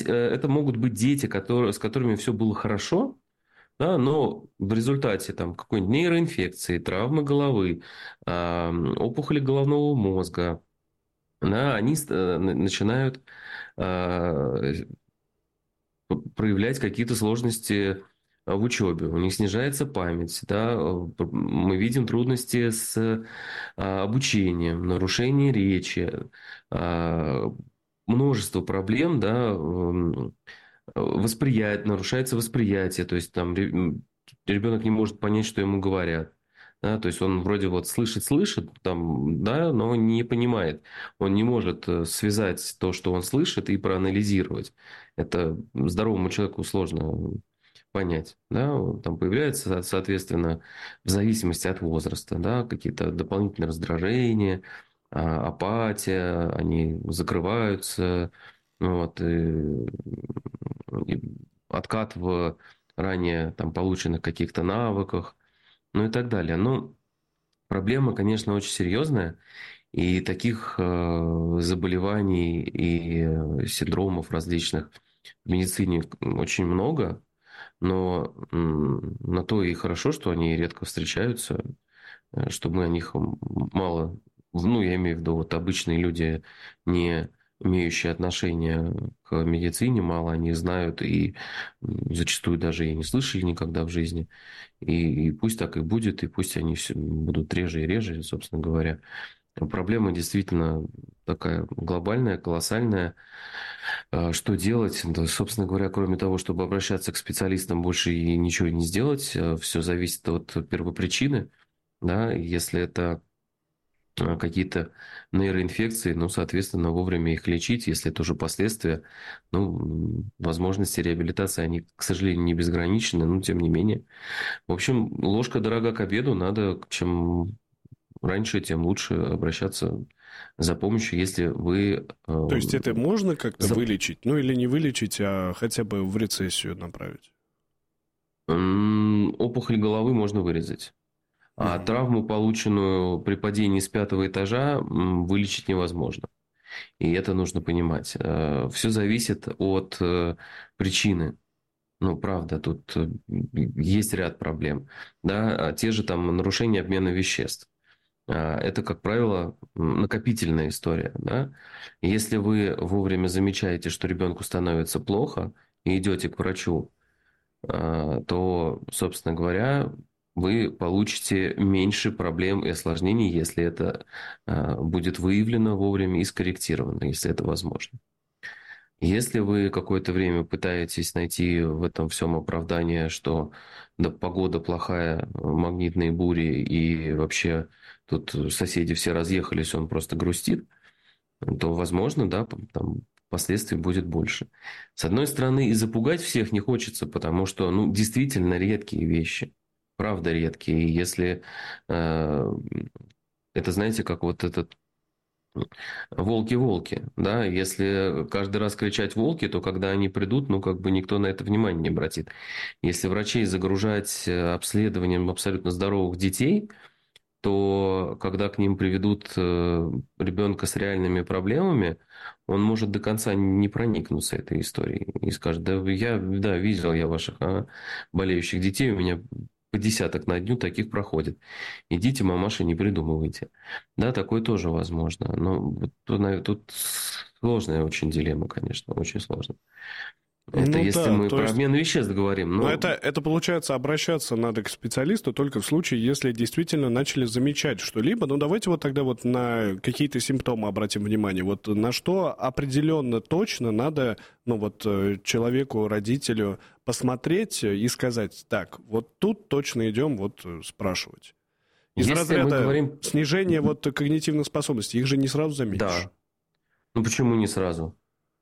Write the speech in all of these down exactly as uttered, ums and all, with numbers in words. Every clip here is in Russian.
Есть, э, это могут быть дети, которые, с которыми все было хорошо, да, но в результате там, какой-нибудь нейроинфекции, травмы головы, а, опухоли головного мозга, да, они э, начинают а, проявлять какие-то сложности а, в учебе, у них снижается память, да, мы видим трудности с а, обучением, нарушение речи, а, множество проблем, да, восприятие, нарушается восприятие, то есть там ребенок не может понять, что ему говорят. Да, то есть он вроде вот слышит, слышит, там, да, но не понимает. Он не может э, связать то, что он слышит, и проанализировать. Это здоровому человеку сложно понять. Да? Там появляется, соответственно, в зависимости от возраста, да, какие-то дополнительные раздражения, а, апатия, они закрываются, вот, и, и откат в ранее там, полученных каких-то навыках, ну и так далее. Но проблема, конечно, очень серьезная. И таких э, заболеваний и э, синдромов различных в медицине очень много. Но м, на то и хорошо, что они редко встречаются, э, что мы о них мало... Ну, я имею в виду, вот обычные люди, не имеющие отношения к медицине, мало они знают и м, зачастую даже и не слышали никогда в жизни. И, и пусть так и будет, и пусть они все будут реже и реже, собственно говоря. Проблема действительно такая глобальная, колоссальная. А что делать? Да, собственно говоря, кроме того, чтобы обращаться к специалистам, больше и ничего не сделать. Все зависит от первопричины. Да? Если это а, какие-то нейроинфекции, ну, соответственно, вовремя их лечить. Если это уже последствия, ну, возможности реабилитации, они, к сожалению, не безграничны, но тем не менее. В общем, ложка дорога к обеду, надо чем раньше, тем лучше обращаться за помощью, если вы э, То есть это можно как-то за- вылечить? Ну, или не вылечить, а хотя бы в рецессию направить? м, опухоль головы можно вырезать. А Мгм. травму, полученную при падении с пятого этажа, м, вылечить невозможно. И это нужно понимать. Все зависит от э, причины. Ну, правда, тут э, есть ряд проблем. Да, а те же там нарушения обмена веществ. А, Это, как правило, м, накопительная история. Да? И если вы вовремя замечаете, что ребенку становится плохо, и идете к врачу, а, то, собственно говоря, вы получите меньше проблем и осложнений, если это а, будет выявлено вовремя и скорректировано, если это возможно. Если вы какое-то время пытаетесь найти в этом всем оправдание, что да, погода плохая, магнитные бури и вообще тут соседи все разъехались, он просто грустит, то, возможно, да, там последствий будет больше. С одной стороны, и запугать всех не хочется, потому что, ну, действительно редкие вещи. Правда редкие. И если э, это, знаете, как вот этот волки-волки, да, если каждый раз кричать волки, то когда они придут, ну, как бы никто на это внимание не обратит. Если врачей загружать э, обследованием абсолютно здоровых детей, то когда к ним приведут э, ребенка с реальными проблемами, он может до конца не проникнуться этой историей и скажет: да, я, да, видел я ваших а, болеющих детей, у меня по десяток на дню таких проходит. Идите, мамаша, не придумывайте. Да, такое тоже возможно. Но вот тут, наверно, тут сложная очень дилемма, конечно, очень сложно. Это Ну если да, мы то про есть... обмен веществ говорим, Но но это, это получается, обращаться надо к специалисту только в случае, если действительно начали замечать что-либо. Ну, давайте вот тогда вот на какие-то симптомы обратим внимание. Вот на что определенно точно надо, ну, вот э, человеку, родителю посмотреть и сказать: так, вот тут точно идем вот э, спрашивать. Из если мы разряда говорим... снижения вот когнитивных способностей, их же не сразу заметишь. Да, ну почему не сразу?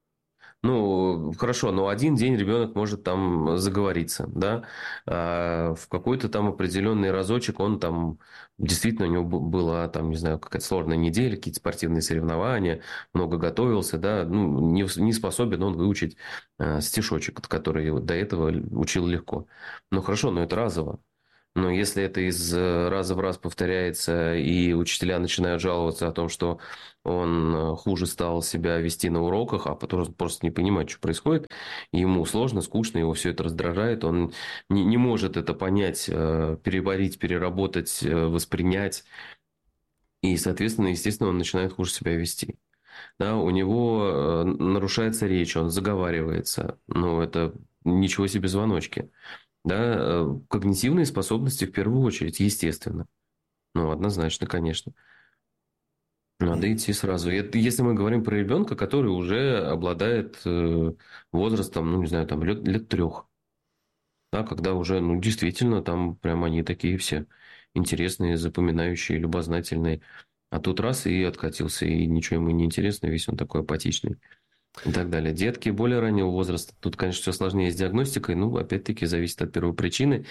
Ну, хорошо, но один день ребенок может там заговориться, да, а в какой-то там определенный разочек он там, действительно, у него б- была там, не знаю, какая-то сложная неделя, какие-то спортивные соревнования, много готовился, да, ну, не, в- не способен он выучить а, стишочек, который вот до этого учил легко. Ну, хорошо, но это разово. Но если это из э, раза в раз повторяется, и учителя начинают жаловаться о том, что он э, хуже стал себя вести на уроках, а потом он просто не понимает, что происходит, и ему сложно, скучно, его все это раздражает, он не, не может это понять, э, переварить, переработать, э, воспринять, и, соответственно, естественно, он начинает хуже себя вести. Да, у него э, нарушается речь, он заговаривается. Ну, это ничего себе звоночки. Да, э, когнитивные способности в первую очередь, естественно. Ну, однозначно, конечно. Надо идти сразу. Это если мы говорим про ребенка, который уже обладает э, возрастом, ну, не знаю, там, лет, лет трех. Да, когда уже, ну, действительно, там прям они такие все интересные, запоминающие, любознательные. А тут раз и откатился, и ничего ему не интересно, весь он такой апатичный. И так далее. Детки более раннего возраста. Тут, конечно, все сложнее с диагностикой. Ну, опять-таки, зависит от первопричины.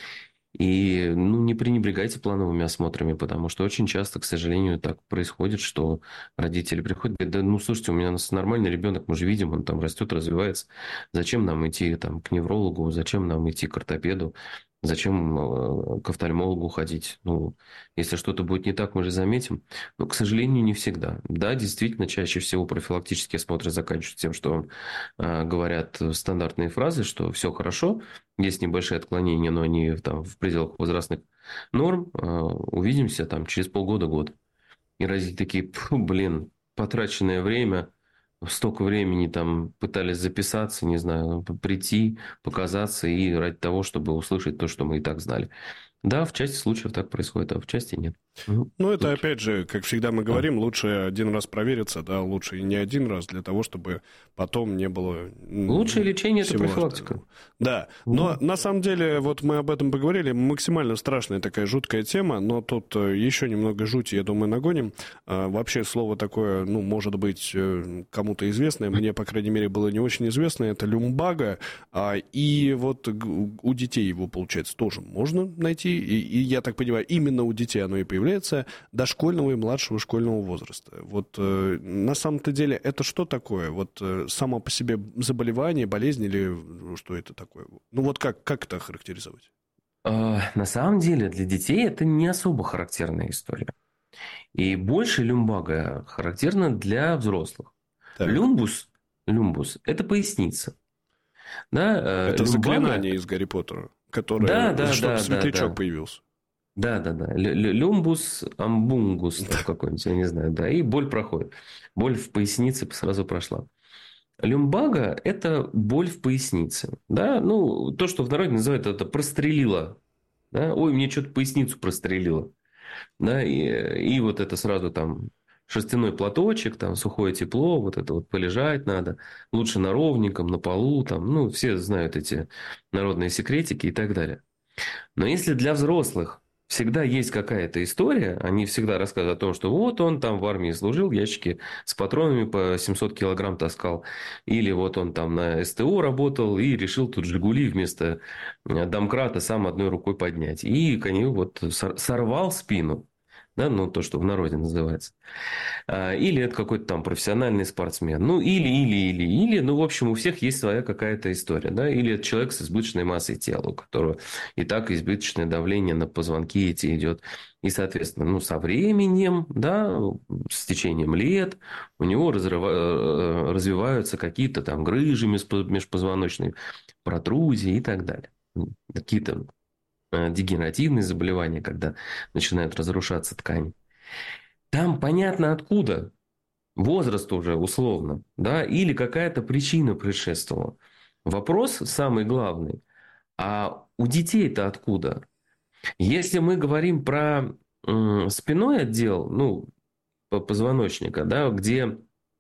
И, ну, не пренебрегайте плановыми осмотрами, потому что очень часто, к сожалению, так происходит, что родители приходят и говорят: да, ну, слушайте, у меня нормальный ребенок, мы же видим, он там растет, развивается. Зачем нам идти там, к неврологу, зачем нам идти к ортопеду, зачем э, к офтальмологу ходить? Ну, если что-то будет не так, мы же заметим. Но, к сожалению, не всегда. Да, действительно, чаще всего профилактические осмотры заканчиваются тем, что э, говорят стандартные фразы, что все хорошо, есть небольшие отклонения, но они там в пределах возрастных норм. А, увидимся там через полгода-год. И родители такие: фу, блин, потраченное время, столько времени там пытались записаться, не знаю, прийти, показаться, и ради того, чтобы услышать то, что мы и так знали. Да, в части случаев так происходит, а в части нет. Ну, Ну, это тут... опять же, как всегда мы да. говорим, лучше один раз провериться, да, лучше и не один раз, для того, чтобы потом не было Лучшее м, лечение – это всего профилактика. остального. Да, но Да. на самом деле, вот мы об этом поговорили, максимально страшная такая жуткая тема, но тут э, еще немного жути, я думаю, нагоним. А, вообще слово такое, ну, может быть, э, кому-то известное, мне, по крайней мере, было не очень известно, это люмбага, а, и вот г- у детей его, получается, тоже можно найти, и, и я так понимаю, именно у детей оно и появляется, дошкольного и младшего школьного возраста. Вот э, на самом-то деле это что такое? Вот э, само по себе заболевание, болезнь или что это такое? Ну вот как, как это характеризовать? А, На самом деле для детей это не особо характерная история. И больше люмбага характерна для взрослых. Так, Люмбус, люмбус – это поясница. Да, э, это люмбага, заклинание из Гарри Поттера, да, которое, да, чтобы да, да, светлячок да. появился. Да, да, да. Лю- лю- Люмбус, амбунгус там какой-нибудь, я не знаю, да. И боль проходит. Боль в пояснице сразу прошла. Люмбага – это боль в пояснице. Да, ну, то, что в народе называют это прострелило. Да? Ой, мне что-то поясницу прострелило. Да, и, и вот это сразу там шерстяной платочек, там сухое тепло, вот это вот полежать надо. Лучше на ровненьком, на полу, там, ну, все знают эти народные секретики и так далее. Но если для взрослых всегда есть какая-то история, они всегда рассказывают о том, что вот он там в армии служил, ящики с патронами по семьсот килограмм таскал, или вот он там на СТО работал и решил тут «Жигули» вместо э, домкрата сам одной рукой поднять. И, конечно, вот сор- сорвал спину. Да, ну, то, что в народе называется. А, Или это какой-то там профессиональный спортсмен. Ну, или, или, или, или. Ну, в общем, у всех есть своя какая-то история. Да? Или это человек с избыточной массой тела, у которого и так избыточное давление на позвонки эти идет. И, соответственно, ну, со временем, да, с течением лет у него разрыва- э, развиваются какие-то там грыжи межпо- межпозвоночные, протрузии и так далее. Какие-то э, дегенеративные заболевания, когда начинают разрушаться ткани. Там понятно откуда. Возраст уже условно, да, или какая-то причина предшествовала. Вопрос самый главный. А у детей-то откуда? Если мы говорим про м, спинной отдел, ну, по- позвоночника, да, где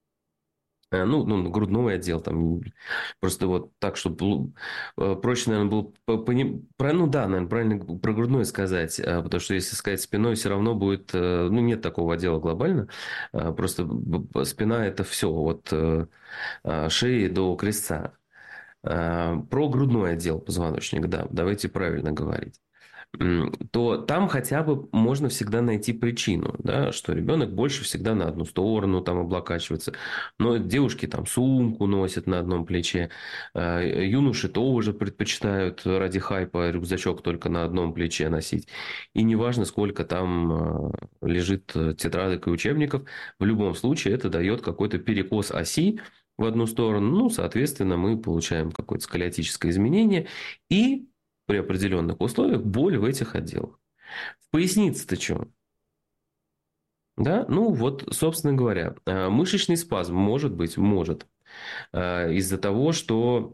Э, ну, ну, грудной отдел, там, просто вот так, чтобы э, проще, наверное, было по- пони- про, ну да, наверное, правильно про грудной сказать, э, потому что если сказать спиной, все равно будет, э, ну, нет такого отдела глобально, э, просто б- б- спина – это все, от э, э, шеи до крестца. Э, Про грудной отдел позвоночника, да, давайте правильно говорить. то там хотя бы можно всегда найти причину, да, что ребенок больше всегда на одну сторону там облокачивается. Но девушки там сумку носят на одном плече. Юноши тоже предпочитают ради хайпа рюкзачок только на одном плече носить. И неважно, сколько там лежит тетрадок и учебников, в любом случае это дает какой-то перекос оси в одну сторону. Ну, соответственно, мы получаем какое-то сколиотическое изменение. И при определенных условиях боль в этих отделах. В пояснице-то что? Да, ну вот, собственно говоря, мышечный спазм может быть, может, из-за того, что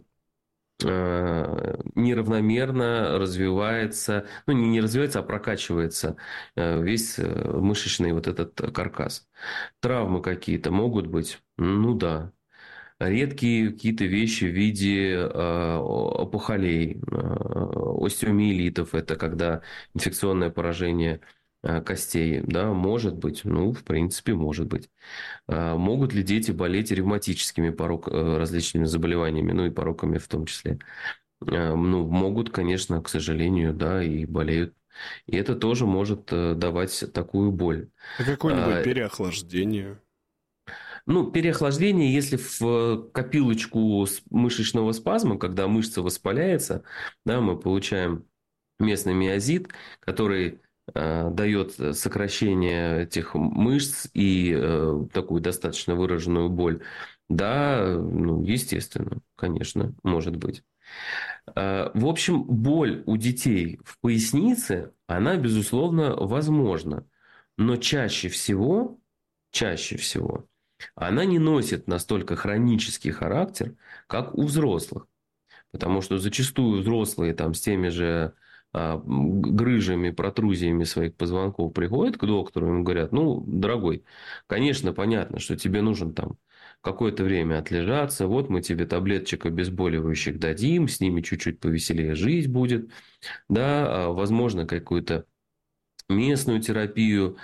неравномерно развивается, ну не, не развивается, а прокачивается весь мышечный вот этот каркас. Травмы какие-то могут быть? Ну да. Редкие какие-то вещи в виде э, опухолей, э, остеомиелитов, это когда инфекционное поражение э, костей, да, может быть, ну, в принципе, может быть. А могут ли дети болеть ревматическими порок, э, различными заболеваниями, ну, и пороками в том числе? Э, ну, могут, конечно, к сожалению, да, и болеют. И это тоже может э, давать такую боль. А какое-нибудь переохлаждение? Ну, переохлаждение, если в копилочку мышечного спазма, когда мышца воспаляется, да, мы получаем местный миозит, который э, дает сокращение этих мышц и э, такую достаточно выраженную боль. Да, ну, естественно, конечно, может быть. Э, в общем, боль у детей в пояснице, она, безусловно, возможна. Но чаще всего, чаще всего, она не носит настолько хронический характер, как у взрослых. Потому что зачастую взрослые там, с теми же а, грыжами, протрузиями своих позвонков приходят к доктору, ему говорят: ну, дорогой, конечно, понятно, что тебе нужен там какое-то время отлежаться, вот мы тебе таблеточек обезболивающих дадим, с ними чуть-чуть повеселее жить будет, да, возможно, какую-то местную терапию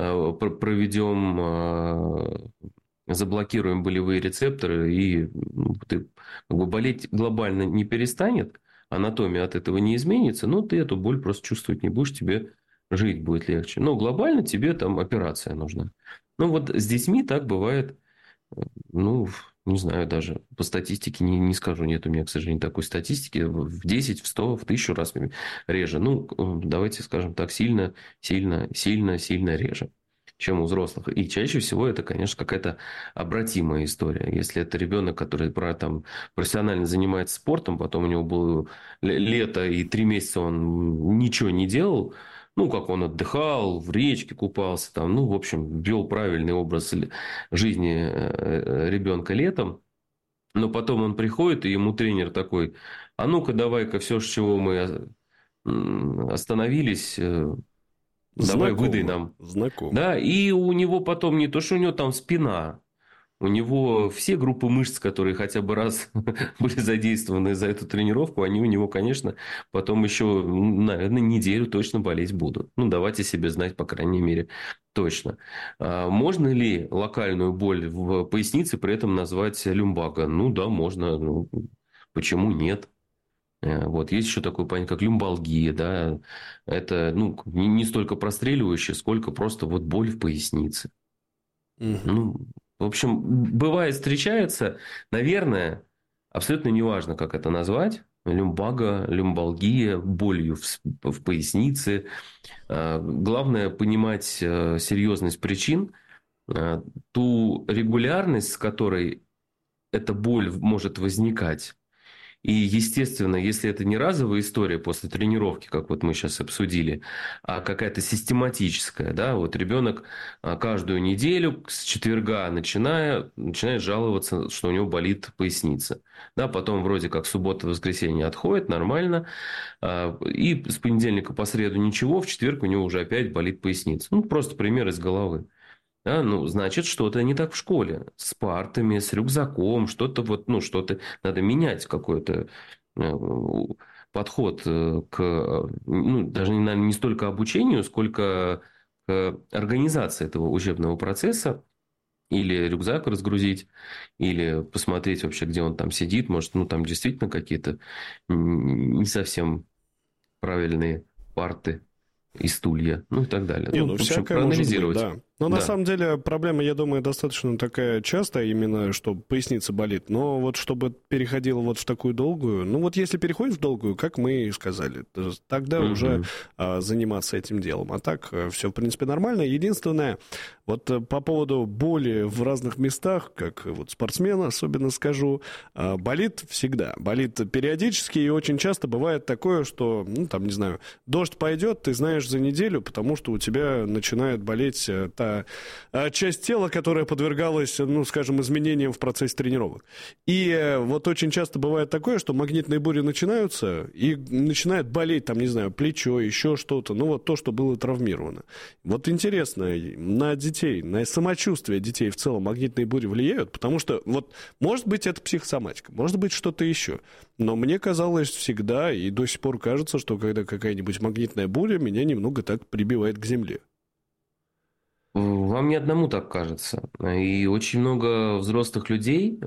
проведем, заблокируем болевые рецепторы, и ну, ты, как бы, болеть глобально не перестанет, анатомия от этого не изменится, но ты эту боль просто чувствовать не будешь, тебе жить будет легче. Но глобально тебе там операция нужна. Ну, вот с детьми так бывает, ну, не знаю, даже по статистике не, не скажу, нет у меня, к сожалению, такой статистики, в десять, в сто, в тысячу раз реже. Ну, давайте скажем так, сильно, сильно, сильно, сильно реже, чем у взрослых. И чаще всего это, конечно, какая-то обратимая история. Если это ребенок, который про, там, профессионально занимается спортом, потом у него было лето и три месяца он ничего не делал, ну, как он отдыхал, в речке купался, там, ну, в общем, вел правильный образ жизни ребенка летом. Но потом он приходит, и ему тренер такой: а ну-ка, давай-ка все, с чего мы остановились, давай выдай Знакомо, нам. знакомо. Да, и у него потом не то, что у него там спина, у него все группы мышц, которые хотя бы раз были задействованы за эту тренировку, они у него, конечно, потом еще, наверное, неделю точно болеть будут. Ну, давайте себе знать, по крайней мере, точно. А можно ли локальную боль в пояснице при этом назвать люмбаго? Ну, да, можно. Ну, почему нет? Вот. Есть еще такое понятие, как люмбалгия. Да? Это, ну, не столько простреливающая, сколько просто вот боль в пояснице. Угу. Ну, в общем, бывает, встречается, наверное, абсолютно неважно, как это назвать. Люмбага, люмбалгия, болью в, в пояснице. Главное понимать серьезность причин, ту регулярность, с которой эта боль может возникать. И, естественно, если это не разовая история после тренировки, как вот мы сейчас обсудили, а какая-то систематическая, да, вот ребенок каждую неделю с четверга начиная, начинает жаловаться, что у него болит поясница. Да, потом вроде как суббота-воскресенье отходит, нормально, и с понедельника по среду ничего, в четверг у него уже опять болит поясница. Ну, просто пример из головы. Да, ну, значит, что-то не так в школе. С партами, с рюкзаком, что-то вот, ну, что-то надо менять, какой-то э, подход э, к, ну, даже, наверное, не столько обучению, сколько к организации этого учебного процесса. Или рюкзак разгрузить, или посмотреть вообще, где он там сидит. Может, ну, там действительно какие-то не совсем правильные парты и стулья, ну и так далее. Не, ну, ну, в общем, всякое проанализировать. проанализировать. Да. Но да. на самом деле проблема, я думаю, достаточно такая частая, именно что поясница болит. Но вот чтобы переходило вот в такую долгую, ну вот если переходит в долгую, как мы и сказали, тогда mm-hmm. уже а, заниматься этим делом. А так все, в принципе, нормально. Единственное, вот по поводу боли в разных местах, как вот спортсмен особенно скажу, а, болит всегда. Болит периодически, и очень часто бывает такое, что, ну там, не знаю, дождь пойдет, ты знаешь за неделю, потому что у тебя начинает болеть та часть тела, которая подвергалась, ну, скажем, изменениям в процессе тренировок. И вот очень часто бывает такое, что магнитные бури начинаются, и начинает болеть, там, не знаю, плечо, еще что-то, ну, вот то, что было травмировано. Вот интересно, на детей, на самочувствие детей в целом магнитные бури влияют? Потому что, вот, может быть, это психосоматика, может быть, что-то еще. Но мне казалось всегда, и до сих пор кажется, что когда какая-нибудь магнитная буря, меня немного так прибивает к земле. Вам не одному так кажется. И очень много взрослых людей,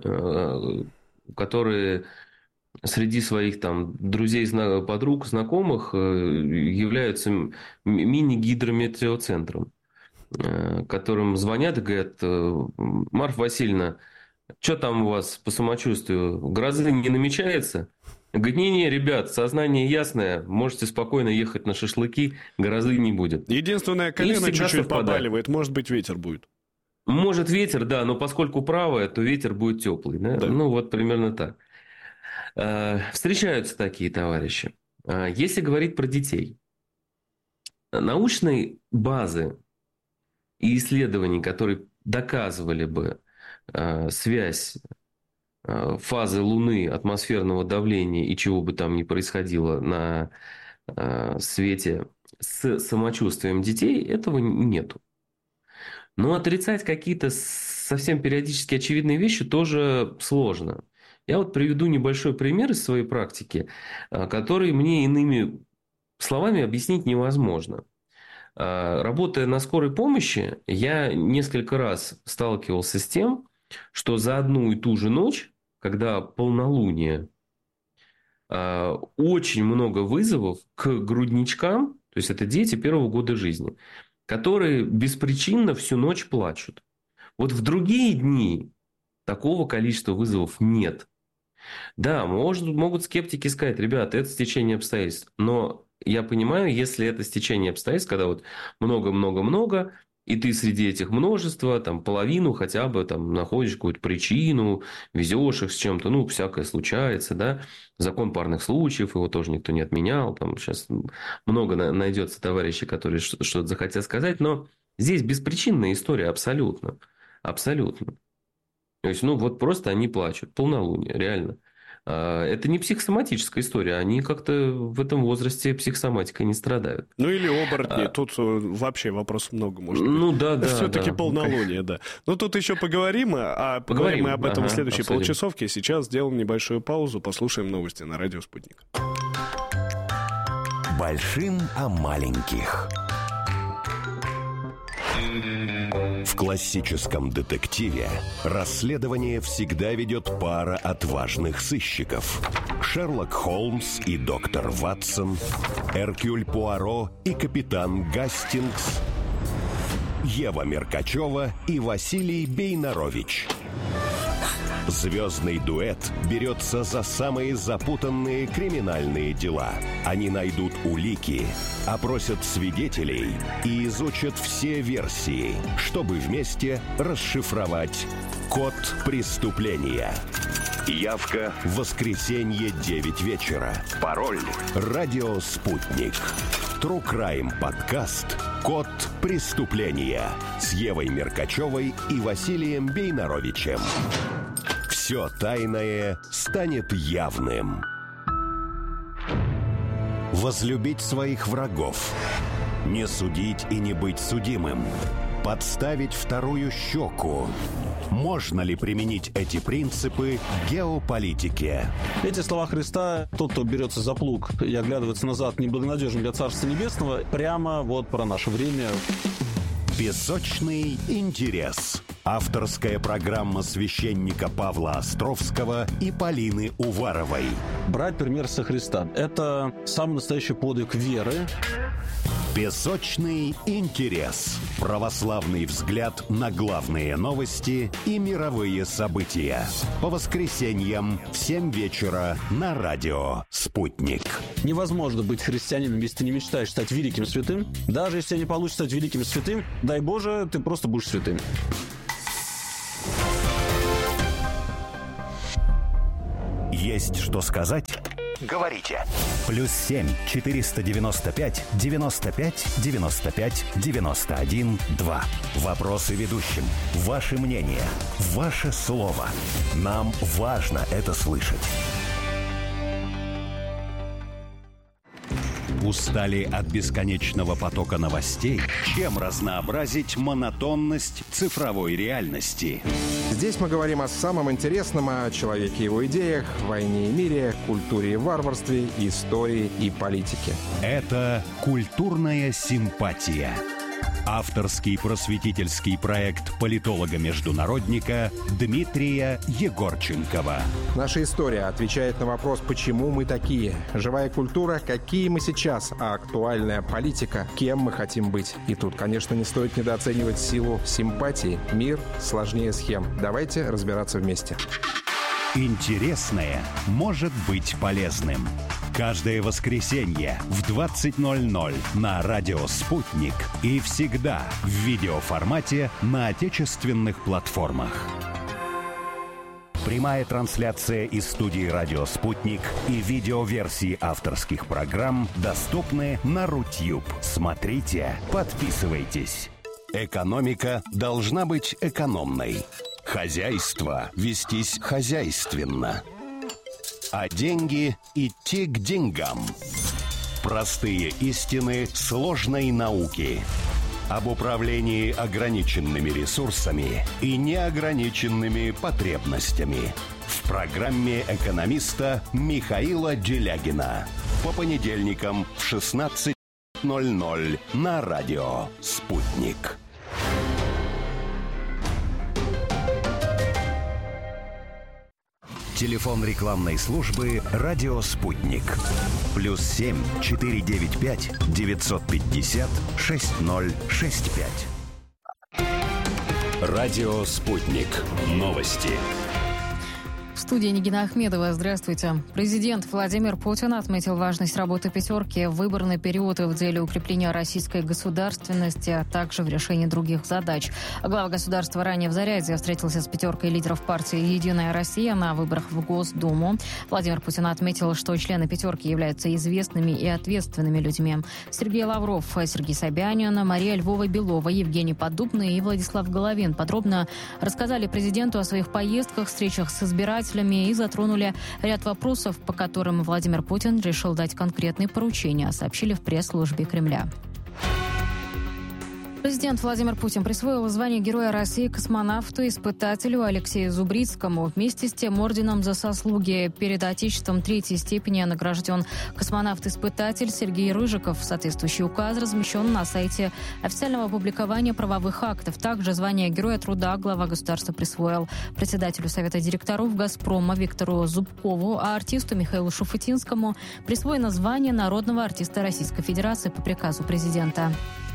которые среди своих там друзей, подруг, знакомых являются мини-гидрометеоцентром, которым звонят и говорят: Марфа Васильевна, что там у вас по самочувствию? Грозы не намечается? Говорит: не-не, ребят, сознание ясное, можете спокойно ехать на шашлыки, грозы не будет. Единственное, колено чуть-чуть побаливает, может быть, ветер будет. Может, ветер, да, но поскольку правое, то ветер будет теплый. Да? Да. Ну, вот примерно так. Встречаются такие товарищи. Если говорить про детей, научной базы и исследований, которые доказывали бы связь фазы Луны, атмосферного давления и чего бы там ни происходило на э, свете с самочувствием детей, этого нету. Но отрицать какие-то совсем периодически очевидные вещи тоже сложно. Я вот приведу небольшой пример из своей практики, который мне иными словами объяснить невозможно. Работая на скорой помощи, я несколько раз сталкивался с тем, что за одну и ту же ночь, когда полнолуние, очень много вызовов к грудничкам, то есть это дети первого года жизни, которые беспричинно всю ночь плачут. Вот в другие дни такого количества вызовов нет. Да, может, могут скептики сказать: ребята, это стечение обстоятельств. Но я понимаю, если это стечение обстоятельств, когда вот много-много-много, и ты среди этих множества, там, половину хотя бы там находишь какую-то причину, везешь их с чем-то, ну, всякое случается, да. Закон парных случаев, его тоже никто не отменял. Там сейчас много найдется товарищей, которые что-то захотят сказать, но здесь беспричинная история абсолютно. Абсолютно. То есть, ну, вот просто они плачут. Полнолуние, реально. Это не психосоматическая история. Они как-то в этом возрасте психосоматикой не страдают. Ну, или оборотни. А... Тут вообще вопросов много может быть. Ну, да, да. Все-таки да. полнолуние, да. Ну, тут еще поговорим. А поговорим, поговорим мы об этом ага, в следующей обсудим. Получасовке. Сейчас сделаем небольшую паузу. Послушаем новости на Радио Спутник. Большим о маленьких. В классическом детективе расследование всегда ведет пара отважных сыщиков. Шерлок Холмс и доктор Ватсон, Эркюль Пуаро и капитан Гастингс, Ева Меркачева и Василий Бейнарович. Звездный дуэт берется за самые запутанные криминальные дела. Они найдут улики, опросят свидетелей и изучат все версии, чтобы вместе расшифровать код преступления. Явка в воскресенье девять вечера. Пароль «Радио Спутник». True Crime подкаст «Код преступления» с Евой Меркачевой и Василием Бейнаровичем. Все тайное станет явным. Возлюбить своих врагов. Не судить и не быть судимым. Подставить вторую щеку. Можно ли применить эти принципы к геополитике? Эти слова Христа: тот, кто берется за плуг и оглядывается назад, неблагонадежен для Царства Небесного, прямо вот про наше время. Песочный интерес. Авторская программа священника Павла Островского и Полины Уваровой. Брать пример со Христа – это самый настоящий подвиг веры. Песочный интерес. Православный взгляд на главные новости и мировые события. По воскресеньям в семь вечера на радио «Спутник». Невозможно быть христианином, если ты не мечтаешь стать великим святым. Даже если не получится стать великим святым, дай Боже, ты просто будешь святым. Есть что сказать? Говорите. Плюс семь четыреста девяносто пять девяносто пять девяносто пять девяносто один два. Вопросы ведущим. Ваше мнение. Ваше слово. Нам важно это слышать. Устали от бесконечного потока новостей? Чем разнообразить монотонность цифровой реальности? Здесь мы говорим о самом интересном, о человеке и его идеях, войне и мире, культуре и варварстве, истории и политике. Это «Культурная симпатия». Авторский просветительский проект политолога-международника Дмитрия Егорченкова. Наша история отвечает на вопрос, почему мы такие. Живая культура, какие мы сейчас, а актуальная политика, кем мы хотим быть. И тут, конечно, не стоит недооценивать силу симпатии. Мир сложнее схем. Давайте разбираться вместе. Интересное может быть полезным. Каждое воскресенье в двадцать ноль ноль на радио «Спутник» и всегда в видеоформате на отечественных платформах. Прямая трансляция из студии «Радио Спутник» и видеоверсии авторских программ доступны на Рутюб. Смотрите, подписывайтесь. Экономика должна быть экономной. Хозяйство вестись хозяйственно. А деньги идти к деньгам. Простые истины сложной науки. Об управлении ограниченными ресурсами и неограниченными потребностями. В программе экономиста Михаила Делягина. По понедельникам в шестнадцать ноль ноль на радио «Спутник». Телефон рекламной службы «Радио Спутник». Плюс семь четыре девять пять девятьсот пятьдесят шесть ноль шесть пять. Радио Спутник. Новости. В студии Нигина Ахмедова. Здравствуйте. Президент Владимир Путин отметил важность работы «пятерки» в выборный период в деле укрепления российской государственности, а также в решении других задач. Глава государства ранее в Зарядье встретился с пятеркой лидеров партии «Единая Россия» на выборах в Госдуму. Владимир Путин отметил, что члены «пятерки» являются известными и ответственными людьми. Сергей Лавров, Сергей Собянин, Мария Львова-Белова, Евгений Поддубный и Владислав Головин подробно рассказали президенту о своих поездках, встречах с избирателями и затронули ряд вопросов, по которым Владимир Путин решил дать конкретные поручения, сообщили в пресс-службе Кремля. Президент Владимир Путин присвоил звание Героя России космонавту-испытателю Алексею Зубрицкому. Вместе с тем орденом за заслуги перед Отечеством третьей степени награжден космонавт-испытатель Сергей Рыжиков. Соответствующий указ размещен на сайте официального опубликования правовых актов. Также звание Героя труда глава государства присвоил председателю Совета директоров «Газпрома» Виктору Зубкову, а артисту Михаилу Шуфутинскому присвоено звание народного артиста Российской Федерации по приказу президента.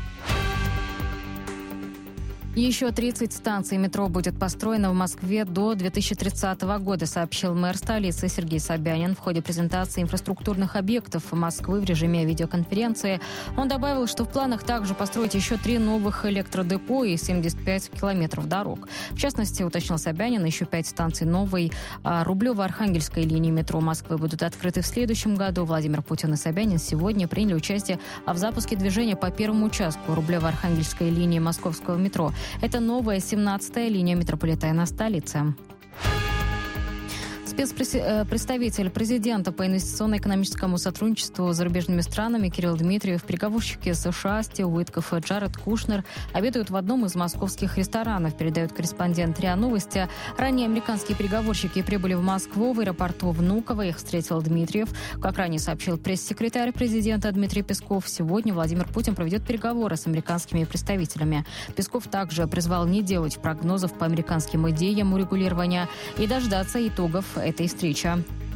Еще тридцать станций метро будет построено в Москве до две тысячи тридцатого года, сообщил мэр столицы Сергей Собянин в ходе презентации инфраструктурных объектов Москвы в режиме видеоконференции. Он добавил, что в планах также построить еще три новых электродепо и семьдесят пять километров дорог. В частности, уточнил Собянин, еще пять станций новой Рублево-Архангельской линии метро Москвы будут открыты в следующем году. Владимир Путин и Собянин сегодня приняли участие в запуске движения по первому участку Рублево-Архангельской линии московского метро. Это новая семнадцатая линия метрополитена столицы. С Спецпредставитель президента по инвестиционно-экономическому сотрудничеству с зарубежными странами Кирилл Дмитриев, переговорщики США Стив Уиткоф и Джаред Кушнер обедают в одном из московских ресторанов, передает корреспондент РИА Новости. Ранее американские переговорщики прибыли в Москву в аэропорту Внуково. Их встретил Дмитриев. Как ранее сообщил пресс-секретарь президента Дмитрий Песков, сегодня Владимир Путин проведет переговоры с американскими представителями. Песков также призвал не делать прогнозов по американским идеям урегулирования и дождаться итогов этой встречи.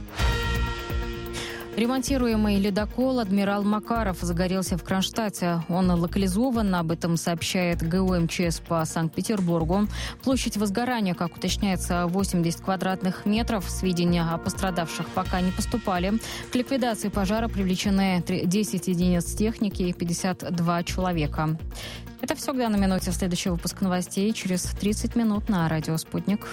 Ремонтируемый ледокол «Адмирал Макаров» загорелся в Кронштадте. Он локализован, об этом сообщает ГУ МЧС по Санкт-Петербургу. Площадь возгорания, как уточняется, восемьдесят квадратных метров. Сведения о пострадавших пока не поступали. К ликвидации пожара привлечены десять единиц техники и пятьдесят два человека. Это все к данной минуте. Следующий выпуск новостей через тридцать минут на радио «Спутник».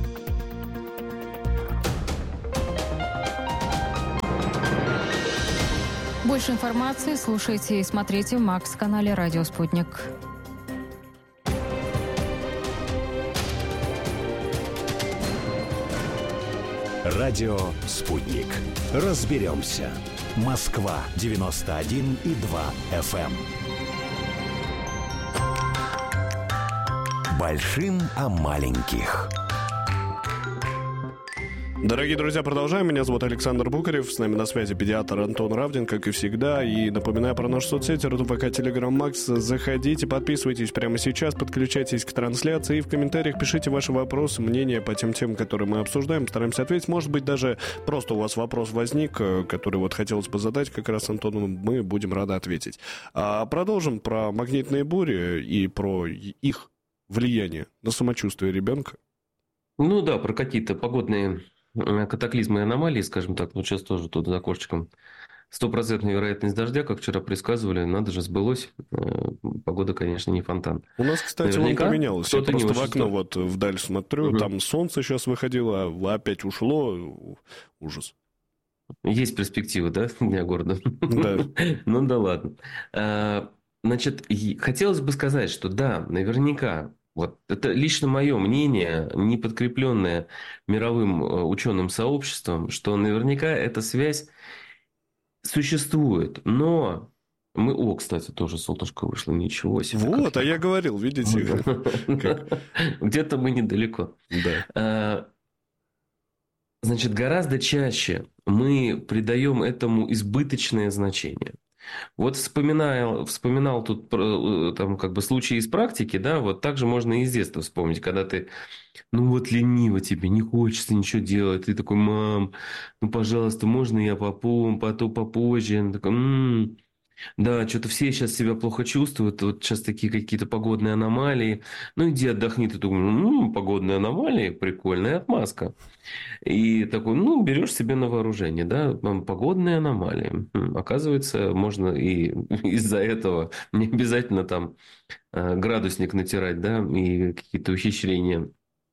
Больше информации слушайте и смотрите в Макс-канале «Радио Спутник». Радио «Спутник». Разберемся. Москва девяносто один и два эф эм. Большим о маленьких. Дорогие друзья, продолжаем. Меня зовут Александр Букарев. С нами на связи педиатр Антон Равдин, как и всегда. И напоминаю про наши соцсети РТВК, Телеграм, Макс. Заходите, подписывайтесь прямо сейчас, подключайтесь к трансляции. И в комментариях пишите ваши вопросы, мнения по тем темам, которые мы обсуждаем. Стараемся ответить. Может быть, даже просто у вас вопрос возник, который вот хотелось бы задать как раз Антону. Мы будем рады ответить. А продолжим про магнитные бури и про их влияние на самочувствие ребенка. Ну да, про какие-то погодные катаклизмы и аномалии, скажем так. Вот сейчас тоже тут за окошечком стопроцентная вероятность дождя, как вчера предсказывали, надо же, сбылось. Погода, конечно, не фонтан. У нас, кстати, наверняка он поменялось. Я просто в окно что... вот вдаль смотрю, угу. Там солнце сейчас выходило, а опять ушло. Ужас. Есть перспективы, да, дня города? Да. Ну да ладно. Значит, хотелось бы сказать, что да, наверняка, вот это лично мое мнение, не подкрепленное мировым ученым сообществом, что наверняка эта связь существует. Но мы... О, кстати, тоже солнышко вышло, ничего себе. Вот, а я говорил, видите. Где-то мы недалеко. Да. Значит, гораздо чаще мы придаем этому избыточное значение. Вот вспоминал, вспоминал тут там, как бы случаи из практики, да, вот так же можно и из детства вспомнить, когда ты, ну вот лениво тебе, не хочется ничего делать, ты такой, мам, ну пожалуйста, можно я попом, потом попозже, она такая, м-м, да, что-то все сейчас себя плохо чувствуют, вот сейчас такие какие-то погодные аномалии, ну иди отдохни, ты думаешь, ну погодные аномалии, прикольная отмазка. И такой, ну, берешь себе на вооружение, да, погодные аномалии. Оказывается, можно и из-за этого не обязательно там градусник натирать, да, и какие-то ухищрения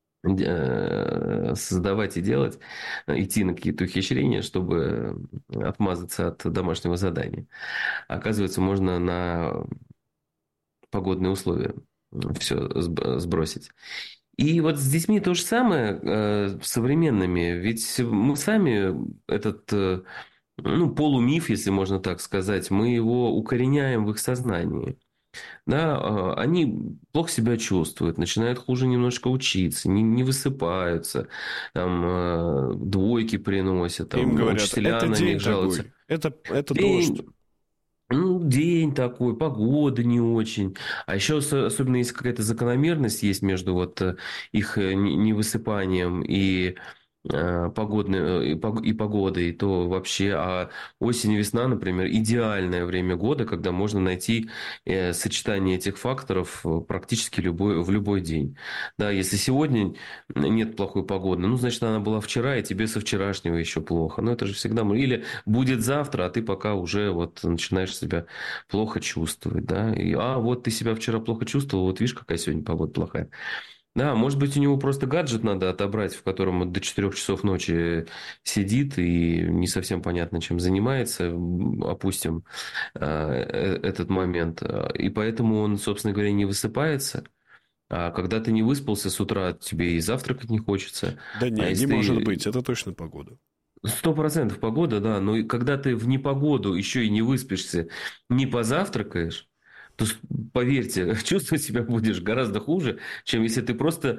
создавать и делать, идти на какие-то ухищрения, чтобы отмазаться от домашнего задания. Оказывается, можно на погодные условия все сбросить. И вот с детьми то же самое, э, с современными. Ведь мы сами этот э, ну, полумиф, если можно так сказать, мы его укореняем в их сознании. Да, э, они плохо себя чувствуют, начинают хуже немножко учиться, не, не высыпаются, там, э, двойки приносят, там, им говорят, учителя это на день них жалуются. Такой. Это, это день... дождь. Ну, день такой, погода не очень. А еще, особенно если какая-то закономерность есть между вот их невысыпанием и погодной, и погодой, то вообще, а осень и весна, например, идеальное время года, когда можно найти сочетание этих факторов практически любой, в любой день. Да, если сегодня нет плохой погоды, ну, значит, она была вчера, и тебе со вчерашнего еще плохо. Но это же всегда... Или будет завтра, а ты пока уже вот начинаешь себя плохо чувствовать, да, и, а вот ты себя вчера плохо чувствовал, вот видишь, какая сегодня погода плохая. Да, может быть, у него просто гаджет надо отобрать, в котором он до четырех часов ночи сидит и не совсем понятно, чем занимается, опустим этот момент. И поэтому он, собственно говоря, не высыпается. А когда ты не выспался с утра, тебе и завтракать не хочется. Да не, А не если может ты... быть, это точно погода. Сто процентов погода, да. Но и когда ты в непогоду еще и не выспишься, не позавтракаешь, то, с- поверьте, чувствовать себя будешь гораздо хуже, чем если ты просто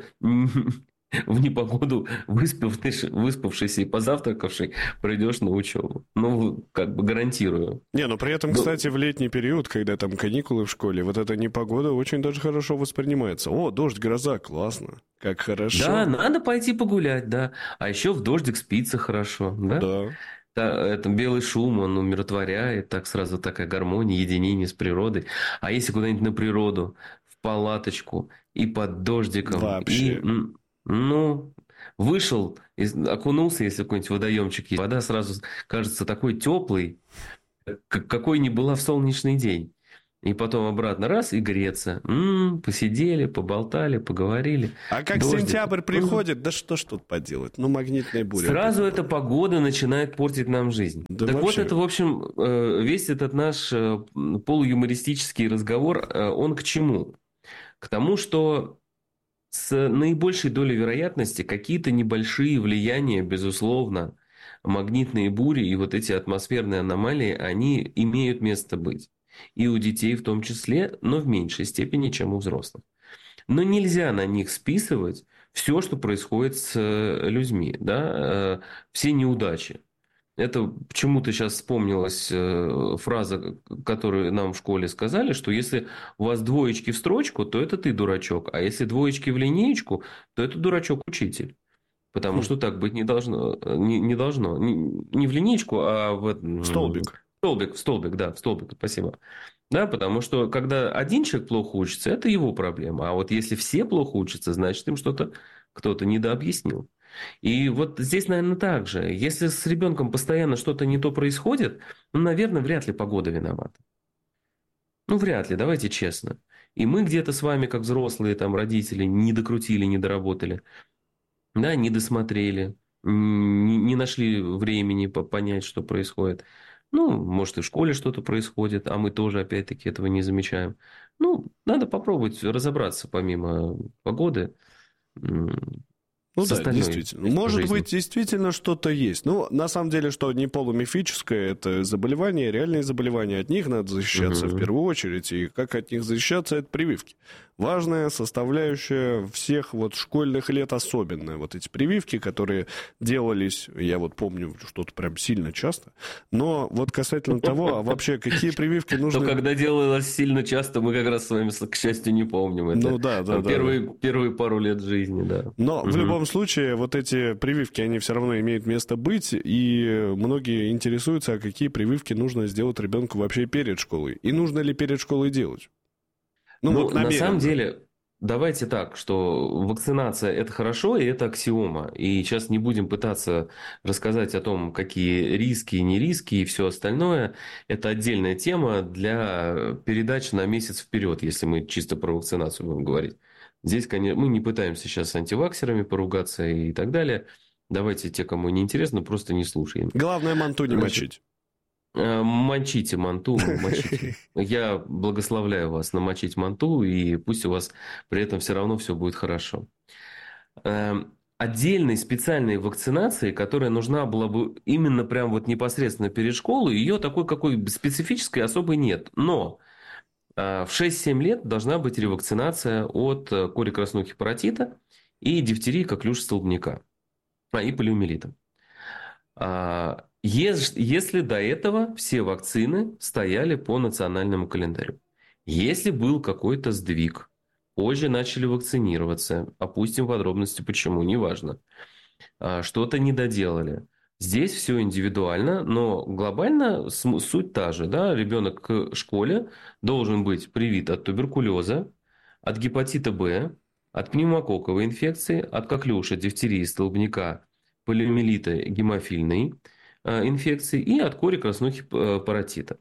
в непогоду выспавшись, выспавшийся и позавтракавший пройдешь на учебу. Ну, как бы гарантирую. Не, но при этом, Ну, кстати, в летний период, когда там каникулы в школе, вот эта непогода очень даже хорошо воспринимается. О, дождь, гроза, классно. Как хорошо. да, надо пойти погулять, да. А еще в дождик спится хорошо, да? Да. Та- это белый шум, он умиротворяет, так сразу такая гармония, единение с природой. А если куда-нибудь на природу, в палаточку, и под дождиком, и, Вообще. м, ну, вышел, из- окунулся, если какой-нибудь водоемчик есть, вода сразу кажется такой теплой, как- какой не была в солнечный день. И потом обратно раз и греться. М, посидели, поболтали, поговорили. А как Дождик. сентябрь приходит, да что ж тут поделать? Ну, магнитная буря. Сразу опять. эта погода начинает портить нам жизнь. Да так вообще. вот, это, в общем, э, весь этот наш э, полуюмористический разговор, э, он к чему? К тому, что с наибольшей долей вероятности какие-то небольшие влияния, безусловно, магнитные бури и вот эти атмосферные аномалии, они имеют место быть. И у детей в том числе, но в меньшей степени, чем у взрослых. Но нельзя на них списывать все, что происходит с э, людьми, да, э, все неудачи. Это почему-то сейчас вспомнилась э, фраза, которую нам в школе сказали, что если у вас двоечки в строчку, то это ты дурачок, а если двоечки в линеечку, то это дурачок-учитель. Потому Хм. что так быть не должно. э, Не, не должно. Не, не в линеечку, а в... м, Столбик. В столбик, в столбик, да, в столбик, спасибо. Да, потому что когда один человек плохо учится, это его проблема. А вот если все плохо учатся, значит, им что-то кто-то недообъяснил. И вот здесь, наверное, так же. Если с ребенком постоянно что-то не то происходит, ну, наверное, вряд ли погода виновата. Ну, вряд ли, давайте честно. И мы где-то с вами, как взрослые там, родители, не докрутили, не доработали. Да, не досмотрели, не, не нашли времени по- понять, что происходит. Ну, может, и в школе что-то происходит, а мы тоже, опять-таки, этого не замечаем. Ну, надо попробовать разобраться, помимо погоды, м, Ну с да, остальной действительно. Может жизнью. быть, действительно что-то есть. Ну, на самом деле, что не полумифическое, это заболевания, реальные заболевания. От них надо защищаться Мгм. в первую очередь. И как от них защищаться, это прививки. Важная составляющая всех вот школьных лет особенно. Вот эти прививки, которые делались, я вот помню, что-то прям сильно часто. Но вот касательно того, а вообще какие прививки Но нужны... когда делалось сильно часто, мы как раз с вами, к счастью, не помним это. Ну да, да, Там да, первые, первые пару лет жизни, да. Но в Мгм. любом случае, вот эти прививки, они все равно имеют место быть, и многие интересуются, а какие прививки нужно сделать ребенку вообще перед школой. И нужно ли перед школой делать? Ну, Ну, вот на намеренно. самом деле, давайте так, что вакцинация – это хорошо, и это аксиома. И сейчас не будем пытаться рассказать о том, какие риски и не риски, и все остальное. Это отдельная тема для передач на месяц вперед, если мы чисто про вакцинацию будем говорить. Здесь, конечно, мы не пытаемся сейчас с антиваксерами поругаться и так далее. Давайте те, кому не интересно, просто не слушаем. Главное, манту не Значит, мочить. Э, Мочите манту, мочите. Я благословляю вас намочить манту, и пусть у вас при этом все равно все будет хорошо. Эм, Отдельной специальной вакцинации, которая нужна была бы именно прям вот непосредственно перед школой, ее такой какой специфической особой нет. Но э, в шесть-семь лет должна быть ревакцинация от э, кори красного паротита и дифтерии коклюша столбняка, а, и полиомиелита. А, ес- Если до этого все вакцины стояли по национальному календарю. Если был какой-то сдвиг, позже начали вакцинироваться, опустим подробности почему, неважно. А, Что-то не доделали. Здесь все индивидуально, но глобально см- суть та же. Да? Ребенок к школе должен быть привит от туберкулеза, от гепатита Б, от пневмококковой инфекции, от коклюша, дифтерии, столбняка, полиомиелита, гемофильной э, инфекции и от кори красного э, паротита.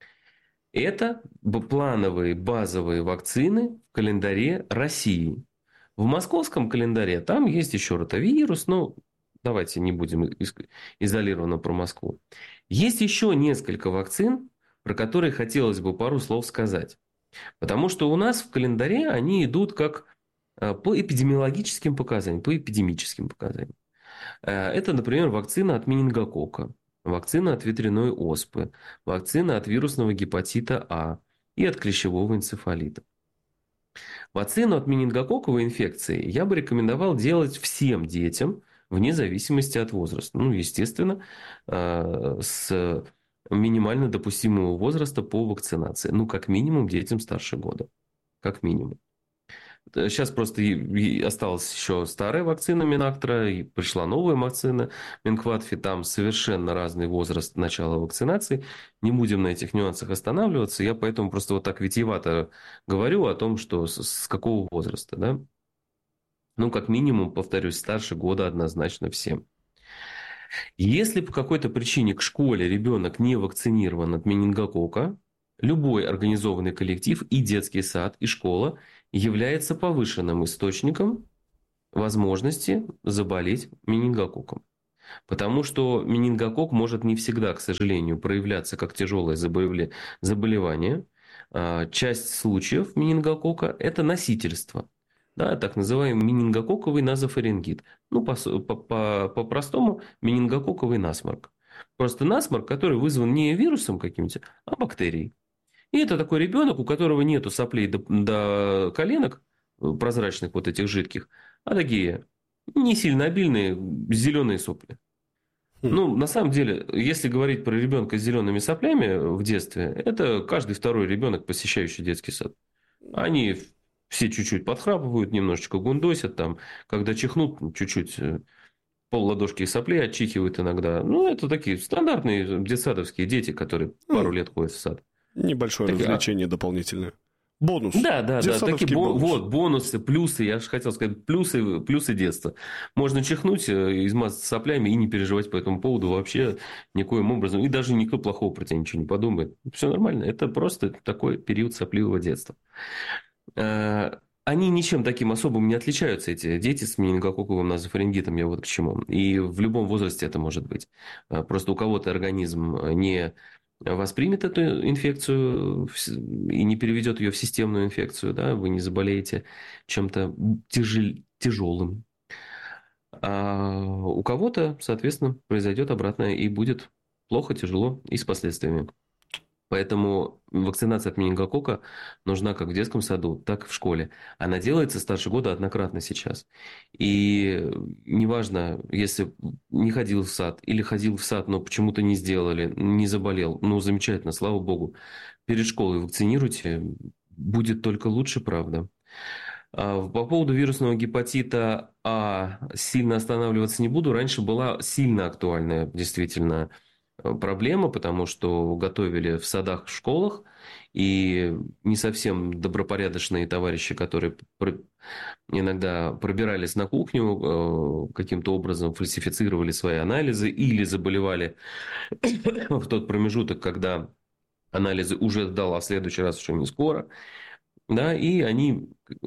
Это б- плановые базовые вакцины в календаре России. В московском календаре там есть еще ротавирус, но давайте не будем из- изолированно про Москву. Есть еще несколько вакцин, про которые хотелось бы пару слов сказать. Потому что у нас в календаре они идут как по эпидемиологическим показаниям, по эпидемическим показаниям. Это, например, вакцина от менингококка, вакцина от ветряной оспы, вакцина от вирусного гепатита А и от клещевого энцефалита. Вакцину от менингококковой инфекции я бы рекомендовал делать всем детям, вне зависимости от возраста. Ну, естественно, с минимально допустимого возраста по вакцинации. Ну, как минимум, детям старше года. Как минимум. Сейчас просто осталась еще старая вакцина Минактра, и пришла новая вакцина Минкватфи. Там совершенно разный возраст начала вакцинации. Не будем на этих нюансах останавливаться. Я поэтому просто вот так витиевато говорю о том, что с, с какого возраста. Да? Ну, как минимум, повторюсь, старше года однозначно всем. Если по какой-то причине к школе ребенок не вакцинирован от менингококка, любой организованный коллектив, и детский сад, и школа, является повышенным источником возможности заболеть менингококком. Потому что менингококк может не всегда, к сожалению, проявляться как тяжелое заболевание. Часть случаев менингококка – это носительство. Да, так называемый менингококковый назофарингит. Ну, по-простому, менингококковый насморк. Просто насморк, который вызван не вирусом каким-то, а бактерией. И это такой ребенок, у которого нету соплей до, до коленок, прозрачных вот этих жидких, а такие не сильно обильные зеленые сопли. Хм. Ну, на самом деле, если говорить про ребенка с зелеными соплями в детстве, это каждый второй ребенок, посещающий детский сад. Они все чуть-чуть подхрапывают, немножечко гундосят, там, когда чихнут, чуть-чуть пол ладошки соплей отчихивают иногда. Ну, это такие стандартные детсадовские дети, которые пару лет ходят в сад. Nебольшое так, развлечение а... дополнительное. Бонус. Да, да, да. Такие бонус. Вот, бонусы, плюсы. Я же хотел сказать, плюсы, плюсы детства. Можно чихнуть, измазаться соплями и не переживать по этому поводу вообще никоим образом. И даже никто плохого про тебя ничего не подумает. Все нормально. Это просто такой период сопливого детства. Они ничем таким особым не отличаются, эти дети с менингококковым назофарингитом. Я вот к чему. И в любом возрасте это может быть. Просто у кого-то организм не воспримет эту инфекцию и не переведет ее в системную инфекцию, да, вы не заболеете чем-то тяжел, тяжелым. А у кого-то, соответственно, произойдет обратное и будет плохо, тяжело и с последствиями. Поэтому вакцинация от менингококка нужна как в детском саду, так и в школе. Она делается старше года однократно сейчас. И неважно, если не ходил в сад или ходил в сад, но почему-то не сделали, не заболел. Ну, замечательно, слава богу. Перед школой вакцинируйте, будет только лучше, правда. По поводу вирусного гепатита А сильно останавливаться не буду. Раньше была сильно актуальная, действительно, проблема, потому что готовили в садах, в школах, и не совсем добропорядочные товарищи, которые иногда пробирались на кухню, каким-то образом фальсифицировали свои анализы или заболевали в тот промежуток, когда анализы уже сдал, а в следующий раз еще не скоро. Да, и они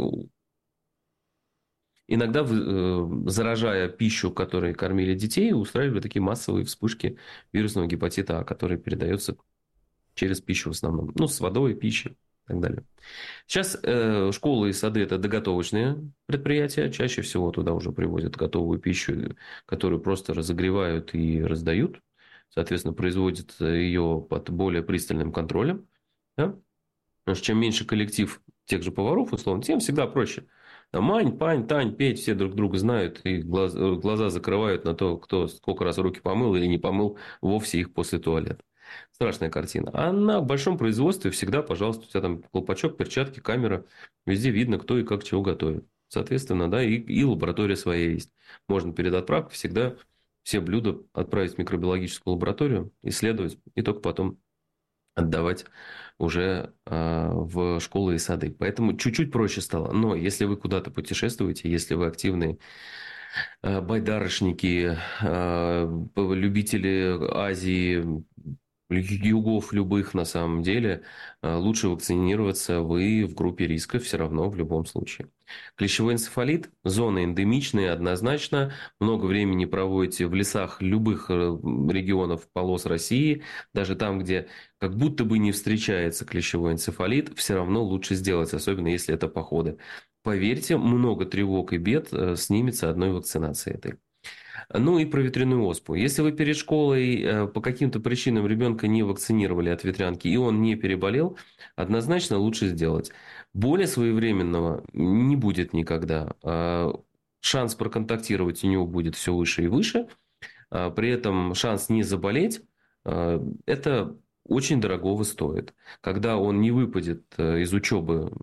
иногда, заражая пищу, которой кормили детей, устраивали такие массовые вспышки вирусного гепатита А, который передается через пищу в основном. Ну, с водой, пищей и так далее. Сейчас э, школы и сады – это доготовочные предприятия. Чаще всего туда уже привозят готовую пищу, которую просто разогревают и раздают. Соответственно, производят ее под более пристальным контролем. Да? Потому что чем меньше коллектив тех же поваров, условно, тем всегда проще. Мань, Пань, Тань, Петь, все друг друга знают и глаз, глаза закрывают на то, кто сколько раз руки помыл или не помыл вовсе их после туалета. Страшная картина. А на большом производстве всегда, пожалуйста, у тебя там колпачок, перчатки, камера. Везде видно, кто и как чего готовит. Соответственно, да, и, и лаборатория своя есть. Можно перед отправкой всегда все блюда отправить в микробиологическую лабораторию, исследовать, и только потом отдавать уже э, в школы и сады. Поэтому чуть-чуть проще стало. Но если вы куда-то путешествуете, если вы активные э, байдарочники, э, любители Азии, югов любых на самом деле, э, лучше вакцинироваться вы в группе риска все равно в любом случае. Клещевой энцефалит, зона эндемичная однозначно. Много времени проводите в лесах любых регионов, полос России. Даже там, где как будто бы не встречается клещевой энцефалит, все равно лучше сделать, особенно если это походы. поверьте, много тревог и бед снимется одной вакцинацией этой. Ну и про ветряную оспу. Если вы перед школой по каким-то причинам ребенка не вакцинировали от ветрянки, и он не переболел, однозначно лучше сделать. Более своевременного не будет никогда. Шанс проконтактировать у него будет все выше и выше. При этом шанс не заболеть, это очень дорогого стоит. Когда он не выпадет из учебы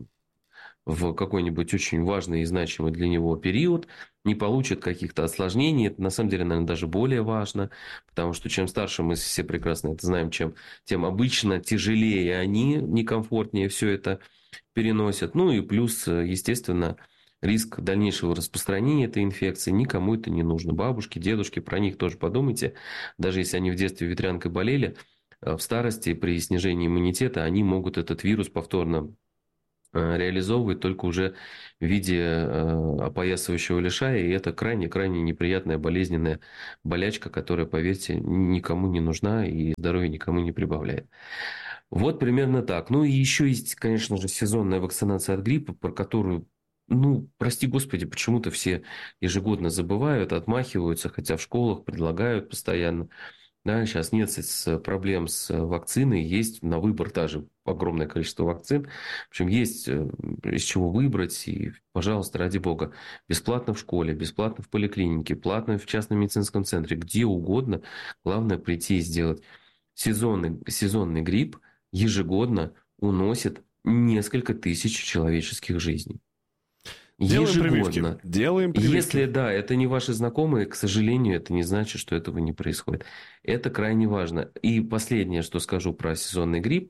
в какой-нибудь очень важный и значимый для него период, не получит каких-то осложнений. Это, на самом деле, наверное, даже более важно, потому что чем старше, мы все прекрасно это знаем, чем, тем обычно тяжелее они, некомфортнее все это переносят. Ну и плюс, естественно, риск дальнейшего распространения этой инфекции. Никому это не нужно. Бабушки, дедушки, про них тоже подумайте. Даже если они в детстве ветрянкой болели, в старости при снижении иммунитета они могут этот вирус повторно реализовывать только уже в виде опоясывающего лишая. И это крайне-крайне неприятная болезненная болячка, которая, поверьте, никому не нужна и здоровья никому не прибавляет. Вот примерно так. Ну и еще есть, конечно же, сезонная вакцинация от гриппа, про которую, ну, прости господи, почему-то все ежегодно забывают, отмахиваются, хотя в школах предлагают постоянно. Да, сейчас нет проблем с вакциной, есть на выбор даже огромное количество вакцин. В общем, есть из чего выбрать. И, пожалуйста, ради бога, бесплатно в школе, бесплатно в поликлинике, платно в частном медицинском центре, где угодно. Главное прийти и сделать. Сезонный, сезонный грипп ежегодно уносит несколько тысяч человеческих жизней. Делаем ежегодно. прививки. Делаем прививки. Если, да, это не ваши знакомые, к сожалению, это не значит, что этого не происходит. Это крайне важно. И последнее, что скажу про сезонный грипп.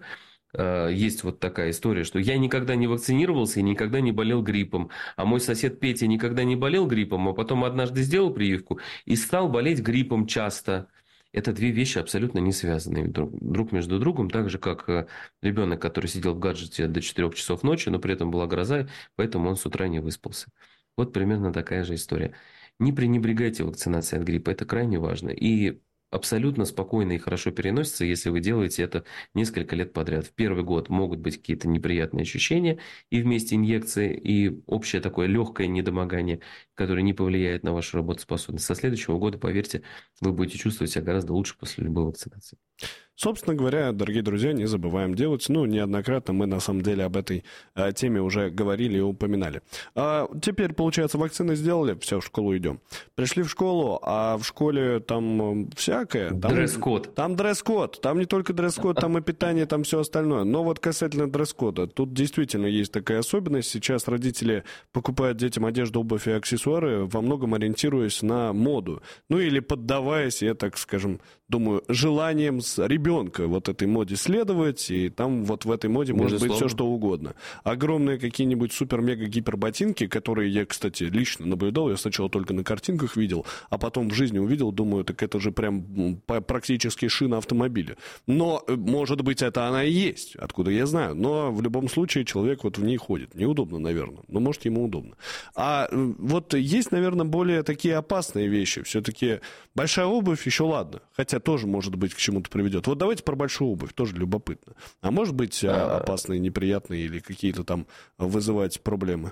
Есть вот такая история, что я никогда не вакцинировался и никогда не болел гриппом. А мой сосед Петя никогда не болел гриппом, а потом однажды сделал прививку и стал болеть гриппом часто. Это две вещи абсолютно не связанные друг, друг между другом, так же, как ребенок, который сидел в гаджете до четырех часов ночи, но при этом была гроза, поэтому он с утра не выспался. Вот примерно такая же история. Не пренебрегайте вакцинацией от гриппа, это крайне важно. И абсолютно спокойно и хорошо переносится, если вы делаете это несколько лет подряд. В первый год могут быть какие-то неприятные ощущения и вместе инъекции, и общее такое легкое недомогание, которое не повлияет на вашу работоспособность. Со следующего года, поверьте, вы будете чувствовать себя гораздо лучше после любой вакцинации. Собственно говоря, дорогие друзья, не забываем делать. Ну, неоднократно мы, на самом деле, об этой а, теме уже говорили и упоминали. А, теперь, получается, вакцины сделали, все, в школу идем. Пришли в школу, а в школе там всякое. Там, дресс-код. Там дресс-код. Там не только дресс-код, там и питание, там все остальное. Но вот касательно дресс-кода, тут действительно есть такая особенность. Сейчас родители покупают детям одежду, обувь и аксессуары, во многом ориентируясь на моду. Ну, или поддаваясь, я так скажем, думаю, желанием с ребенка вот этой моде следовать, и там вот в этой моде может быть все что угодно. Огромные какие-нибудь супер-мега-гипер ботинки, которые я, кстати, лично наблюдал, я сначала только на картинках видел, а потом в жизни увидел, думаю, так это же прям практически шина автомобиля. Но, может быть, это она и есть, откуда я знаю, но в любом случае человек вот в ней ходит. Неудобно, наверное, но может ему удобно. А вот есть, наверное, более такие опасные вещи. Все-таки большая обувь еще ладно, хотя тоже, может быть, к чему-то приведет. Вот давайте про большую обувь, тоже любопытно. А может быть, опасные, неприятные или какие-то там вызывать проблемы?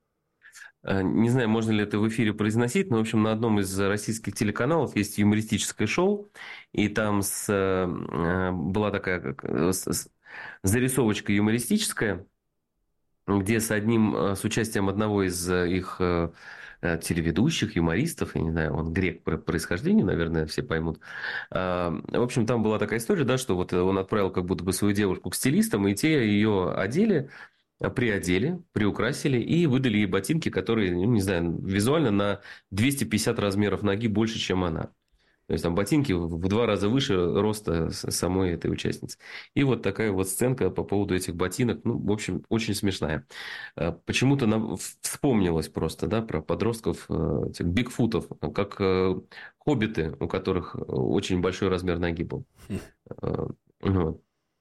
Не знаю, можно ли это в эфире произносить, но, в общем, на одном из российских телеканалов есть юмористическое шоу, и там с, была такая как, с, зарисовочка юмористическая, где с одним, с участием одного из их телеведущих, юмористов, я не знаю, он грек по происхождению, наверное, все поймут. В общем, там была такая история, да, что вот он отправил как будто бы свою девушку к стилистам, и те ее одели, приодели, приукрасили и выдали ей ботинки, которые, ну, не знаю, визуально на двести пятьдесят размеров ноги больше, чем она. То есть, там ботинки в два раза выше роста самой этой участницы. И вот такая вот сценка по поводу этих ботинок. Ну, в общем, очень смешная. Почему-то нам вспомнилось просто, да, про подростков, этих бигфутов, как хоббиты, у которых очень большой размер ноги был. Вот.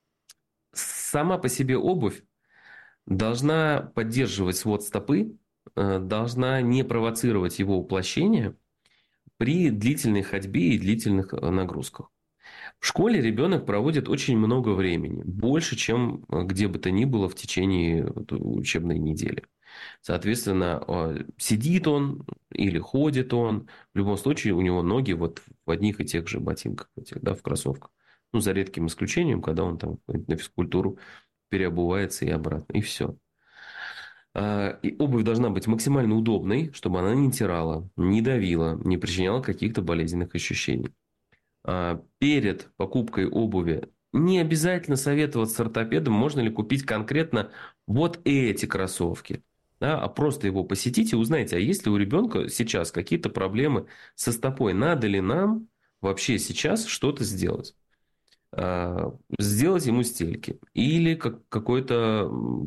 Сама по себе обувь должна поддерживать свод стопы, должна не провоцировать его уплощение при длительной ходьбе и длительных нагрузках. В школе ребенок проводит очень много времени, больше, чем где бы то ни было в течение учебной недели. Соответственно, сидит он или ходит он, в любом случае у него ноги вот в одних и тех же ботинках, этих, да, в кроссовках. Ну, за редким исключением, когда он там на физкультуру переобувается и обратно, и все. И обувь должна быть максимально удобной, чтобы она не натирала, не давила, не причиняла каких-то болезненных ощущений. Перед покупкой обуви не обязательно советоваться с ортопедом, можно ли купить конкретно вот эти кроссовки. Да, а просто его посетите, узнайте, а есть ли у ребенка сейчас какие-то проблемы со стопой. Надо ли нам вообще сейчас что-то сделать? Сделать ему стельки. Или как, какой-то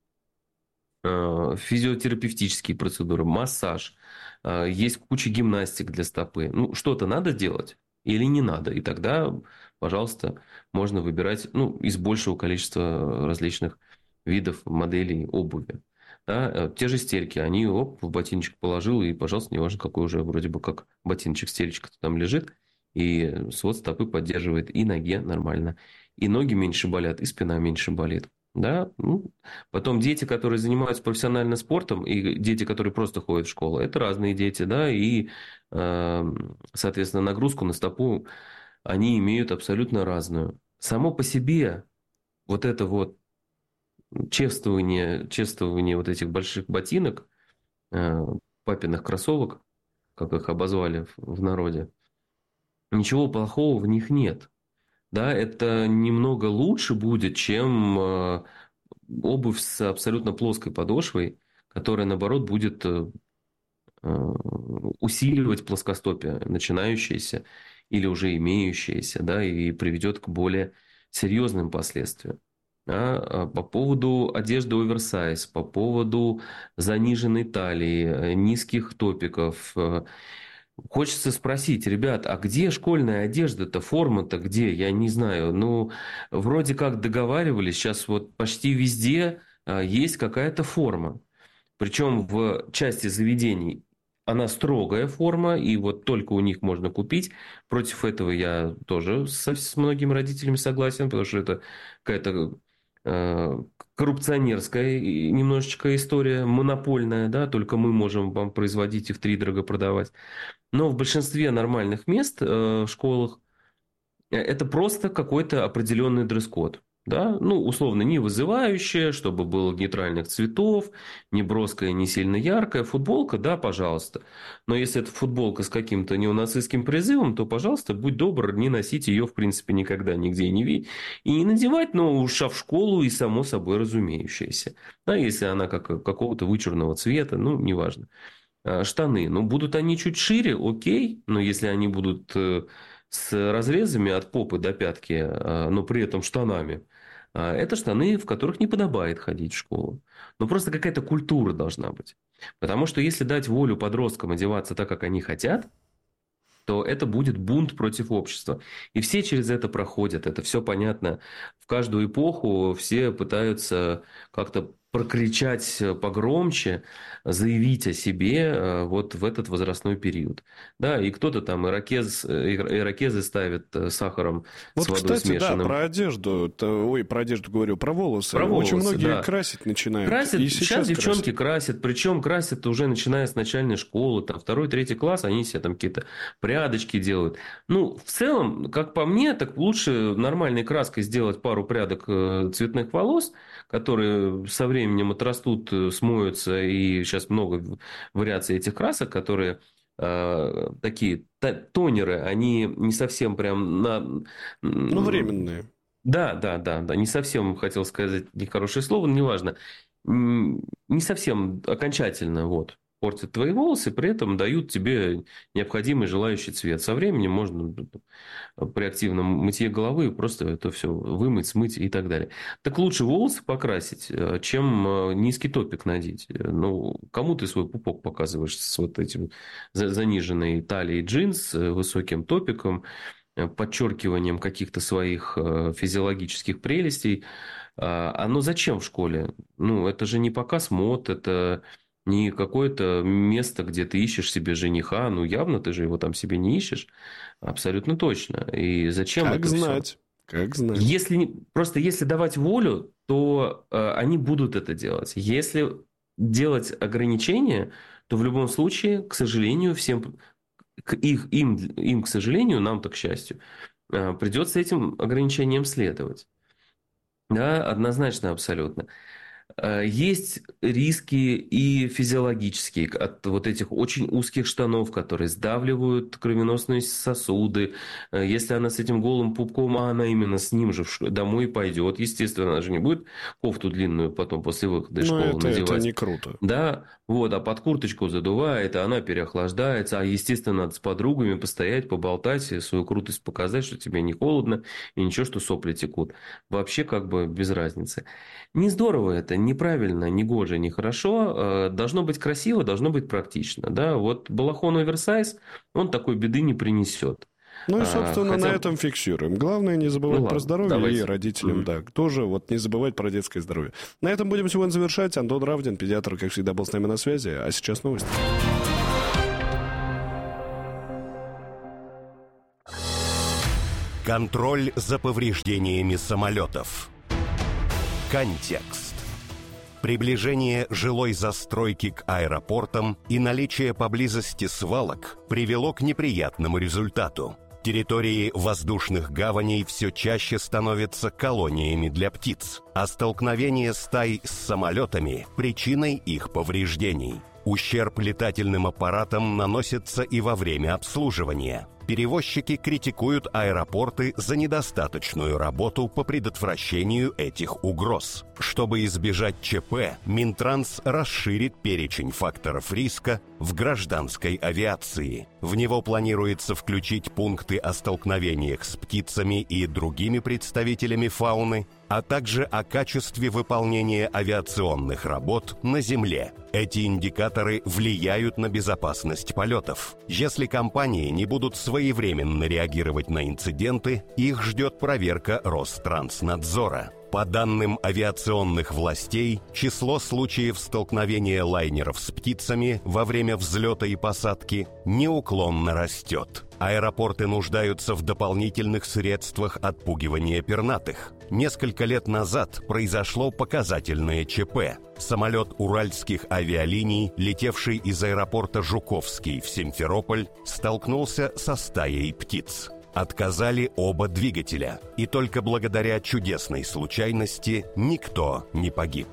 физиотерапевтические процедуры, массаж. Есть куча гимнастик для стопы. Ну, что-то надо делать или не надо. И тогда, пожалуйста, можно выбирать ну, из большего количества различных видов моделей обуви. Да, те же стельки, они оп, в ботиночек положил, и, пожалуйста, неважно, какой уже вроде бы как ботиночек, стельчик там лежит, и свод стопы поддерживает, и ноге нормально. И ноги меньше болят, и спина меньше болит. Да? Ну, потом дети, которые занимаются профессионально спортом, и дети, которые просто ходят в школу, это разные дети, да, и, соответственно, нагрузку на стопу они имеют абсолютно разную. Само по себе вот это вот чествование, чествование вот этих больших ботинок, папиных кроссовок, как их обозвали в народе, ничего плохого в них нет. Да, это немного лучше будет, чем обувь с абсолютно плоской подошвой, которая, наоборот, будет усиливать плоскостопие, начинающееся или уже имеющееся, да, и приведет к более серьезным последствиям. Да. По поводу одежды оверсайз, по поводу заниженной талии, низких топиков. Хочется спросить, ребят, а где школьная одежда-то, форма-то где? Я не знаю. Ну, вроде как договаривались, сейчас вот почти везде есть какая-то форма. Причем в части заведений она строгая форма, и вот только у них можно купить. Против этого я тоже со, с многими родителями согласен, потому что это какая-то э, коррупционерская немножечко история, монопольная, да, только мы можем вам производить и втридорого продавать. Но в большинстве нормальных мест э, в школах это просто какой-то определенный дресс-код. Да? Ну, условно, не вызывающее, чтобы было нейтральных цветов, не броская, не сильно яркая. Футболка, да, пожалуйста. Но если это футболка с каким-то неонацистским призывом, то, пожалуйста, будь добр, не носить ее, в принципе, никогда нигде и не видеть. И не надевать, но уж в школу и само собой разумеющееся. Да, если она как, какого-то вычурного цвета, ну, неважно. Штаны, ну, будут они чуть шире, окей, но если они будут с разрезами от попы до пятки, но при этом штанами, это штаны, в которых не подобает ходить в школу. Но просто какая-то культура должна быть. Потому что если дать волю подросткам одеваться так, как они хотят, то это будет бунт против общества. И все через это проходят, это все понятно. В каждую эпоху все пытаются как-то прокричать погромче, заявить о себе вот в этот возрастной период. Да, и кто-то там ирокез, ирокезы ставит сахаром вот, с водой кстати, смешанным. Да, про одежду, ой, про одежду говорю, про волосы. Про волосы, очень многие да. красить начинают. Красят, и сейчас, сейчас девчонки красят. красят, причем красят уже начиная с начальной школы, там второй, третий класс, они себе там какие-то прядочки делают. Ну, в целом, как по мне, так лучше нормальной краской сделать пару прядок цветных волос, которые со временем отрастут, смоются, и сейчас много вариаций этих красок, которые э, такие тонеры, они не совсем прям на... Ну, временные. Да, да, да, да, не совсем, хотел сказать нехорошее слово, но неважно, не совсем окончательно, вот, портят твои волосы, при этом дают тебе необходимый желающий цвет. Со временем можно при активном мытье головы просто это все вымыть, смыть и так далее. Так лучше волосы покрасить, чем низкий топик надеть. Ну, кому ты свой пупок показываешь с вот этим заниженной талией джинс, высоким топиком, подчеркиванием каких-то своих физиологических прелестей. Оно зачем в школе? Ну, это же не показ мод, это не какое-то место, где ты ищешь себе жениха. Ну, явно ты же его там себе не ищешь. Абсолютно точно. И зачем как это знать? все? Как знать? Если, просто если давать волю, то э, они будут это делать. Если делать ограничения, то в любом случае, к сожалению, всем, к их, им, им, к сожалению, нам-то, к счастью, придется этим ограничениям следовать. Да, однозначно, абсолютно. Есть риски и физиологические от вот этих очень узких штанов, которые сдавливают кровеносные сосуды. Если она с этим голым пупком, а она именно с ним же домой пойдет, естественно, она же не будет кофту длинную потом после выхода из школы это, надевать. Это не круто. Да, вот, а под курточку задувает, а она переохлаждается, а, естественно, надо с подругами постоять, поболтать, и свою крутость показать, что тебе не холодно, и ничего, что сопли текут. Вообще как бы без разницы. Не здорово это, неправильно, не гоже, не хорошо. Должно быть красиво, должно быть практично. Да? Вот балахон оверсайз, он такой беды не принесет. Ну и, собственно, Хотя... на этом фиксируем. Главное не забывать ну, про здоровье давайте. И родителям, mm-hmm. да, тоже вот не забывать про детское здоровье. На этом будем сегодня завершать. Антон Равдин, педиатр, как всегда, был с нами на связи. А сейчас новости. Контроль за повреждениями самолетов. Контекст. Приближение жилой застройки к аэропортам и наличие поблизости свалок привело к неприятному результату. Территории воздушных гаваней все чаще становятся колониями для птиц, а столкновение стай с самолетами – причиной их повреждений. Ущерб летательным аппаратам наносится и во время обслуживания. Перевозчики критикуют аэропорты за недостаточную работу по предотвращению этих угроз. Чтобы избежать ЧП, Минтранс расширит перечень факторов риска в гражданской авиации. В него планируется включить пункты о столкновениях с птицами и другими представителями фауны, а также о качестве выполнения авиационных работ на земле. Эти индикаторы влияют на безопасность полетов. Если компании не будут своевременно реагировать на инциденты, их ждет проверка Ространснадзора. По данным авиационных властей, число случаев столкновения лайнеров с птицами во время взлета и посадки неуклонно растет. Аэропорты нуждаются в дополнительных средствах отпугивания пернатых. Несколько лет назад произошло показательное ЧП. Самолет уральских авиалиний, летевший из аэропорта Жуковский в Симферополь, столкнулся со стаей птиц. Отказали оба двигателя, и только благодаря чудесной случайности никто не погиб.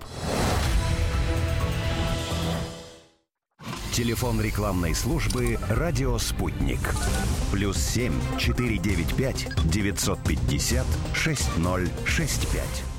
Телефон рекламной службы «Радио Спутник». Плюс семь четыре девять пять девятьсот пятьдесят шесть ноль шесть пять.